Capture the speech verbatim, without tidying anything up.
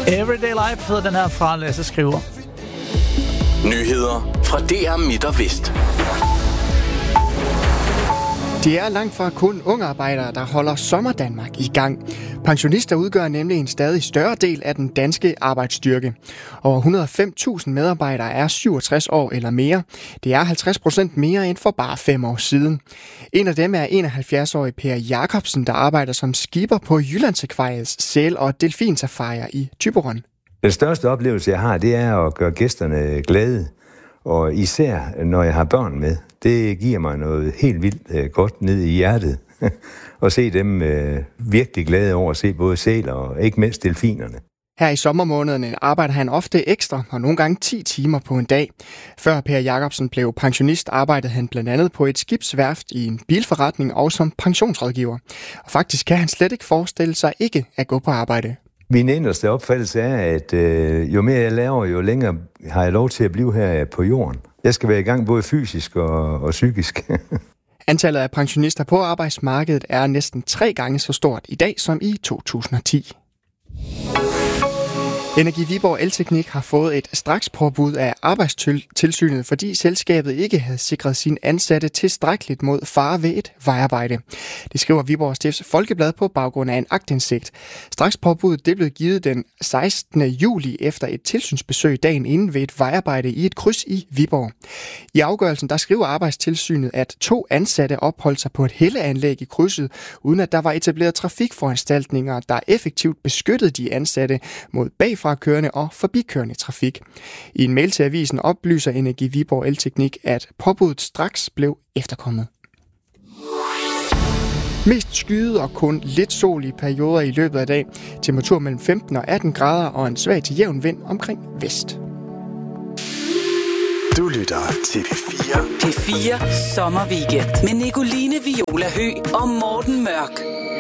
Everyday Life hedder den her fra Lasse Skriver. Nyheder fra D R Midt og Vest. Det er langt fra kun ungarbejdere, der holder Sommerdanmark i gang. Pensionister udgør nemlig en stadig større del af den danske arbejdsstyrke. Over et hundrede og fem tusind medarbejdere er syvogtres år eller mere. Det er halvtreds procent mere end for bare fem år siden. En af dem er enoghalvfjerds-årig Per Jacobsen, der arbejder som skipper på Jyllandsakvariets sæl- og delfinsafarier i Thyborøn. Den største oplevelse, jeg har, det er at gøre gæsterne glade. Og især, når jeg har børn med. Det giver mig noget helt vildt øh, godt ned i hjertet. Og se dem øh, virkelig glade over at se både sæler og ikke mindst delfinerne. Her i sommermånederne arbejder han ofte ekstra og nogle gange ti timer på en dag. Før Per Jacobsen blev pensionist, arbejdede han blandt andet på et skibsværft i en bilforretning og som pensionsrådgiver. Og faktisk kan han slet ikke forestille sig ikke at gå på arbejde. Min inderste opfattelse er, at øh, jo mere jeg laver, jo længere har jeg lov til at blive her på jorden. Jeg skal være i gang både fysisk og, og psykisk. Antallet af pensionister på arbejdsmarkedet er næsten tre gange så stort i dag som i to tusind og ti. Energi Viborg Elteknik har fået et strakspåbud af Arbejdstilsynet, fordi selskabet ikke havde sikret sine ansatte tilstrækkeligt mod fare ved et vejarbejde. Det skriver Viborg Stifts Folkeblad på baggrund af en aktindsigt. Strakspåbuddet det blev givet den sekstende juli efter et tilsynsbesøg dagen inden ved et vejarbejde i et kryds i Viborg. I afgørelsen der skriver Arbejdstilsynet, at to ansatte opholdt sig på et hældeanlæg i krydset, uden at der var etableret trafikforanstaltninger, der effektivt beskyttede de ansatte mod bagfra kørende og forbikørende trafik. I en mail til avisen oplyser Energi Viborg Elteknik, at påbuddet straks blev efterkommet. Mest skyet og kun lidt sol i perioder i løbet af dag. Temperatur mellem femten og atten grader og en svag til jævn vind omkring vest. Du lytter til P fire. P fire Sommerweekend med Nicoline Viola Høgh og Morten Mørk.